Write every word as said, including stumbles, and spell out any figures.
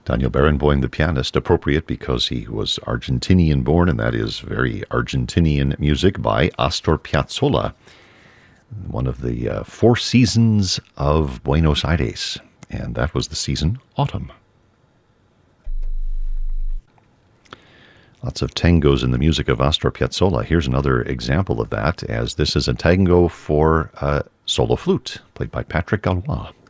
Daniel Barenboim, the pianist, appropriate because he was Argentinian-born, and that is very Argentinian music by Astor Piazzolla, one of the uh, four seasons of Buenos Aires, and that was the season autumn. Lots of tangos in the music of Astor Piazzolla. Here's another example of that, as this is a tango for uh, solo flute, played by Patrick Galois.